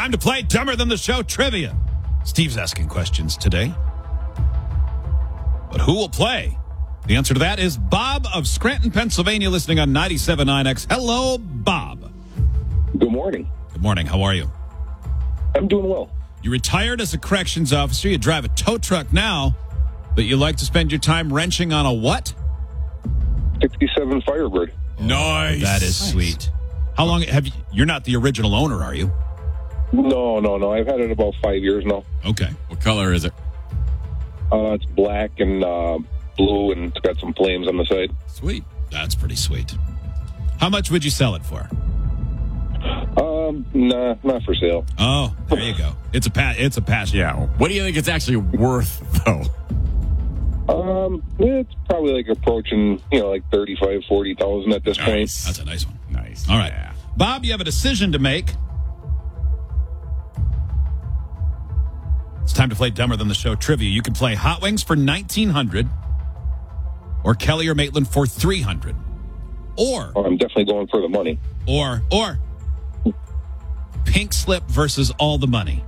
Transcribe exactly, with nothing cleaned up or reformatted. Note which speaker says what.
Speaker 1: Time to play Dumber Than the Show trivia. Steve's asking questions today. But who will play? The answer to that is Bob of Scranton, Pennsylvania, listening on ninety-seven point nine X. Hello, Bob.
Speaker 2: Good morning.
Speaker 1: Good morning. How are you?
Speaker 2: I'm doing well.
Speaker 1: You retired as a corrections officer. You drive a tow truck now, but you like to spend your time wrenching on a what?
Speaker 2: sixty-seven Firebird.
Speaker 3: Nice.
Speaker 1: That is
Speaker 3: Nice.
Speaker 1: sweet. How long have you? You're not the original owner, are you?
Speaker 2: No, no, no. I've had it about five years now.
Speaker 1: Okay.
Speaker 3: What color is it?
Speaker 2: Uh, it's black and uh, blue, and it's got some flames on the side.
Speaker 3: Sweet.
Speaker 1: That's pretty sweet. How much would you sell it for?
Speaker 2: Um, nah, not for sale.
Speaker 1: Oh, there you go. It's a pa- It's a passion.
Speaker 3: Yeah. What do you think it's actually worth, though?
Speaker 2: Um, it's probably like approaching, you know, like thirty-five, forty thousand at this point.
Speaker 1: That's a nice one.
Speaker 3: Nice.
Speaker 1: All right.
Speaker 3: Yeah.
Speaker 1: Bob, you have a decision to make. It's time to play Dumber Than the Show trivia. You can play Hot Wings for nineteen hundred dollars or Kelly or Maitland for three hundred dollars. Or,
Speaker 2: Oh, I'm definitely going for the money.
Speaker 1: or, or Pink Slip versus All the Money.